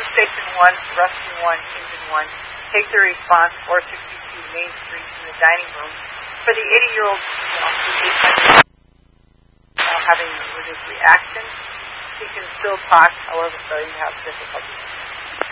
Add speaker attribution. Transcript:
Speaker 1: Station 1, Rescue 1, Engine 1. Take the response, 462 Main Street in the dining room. For the 80-year-old who is having a religious reaction, he can still talk, however, starting to have difficulty.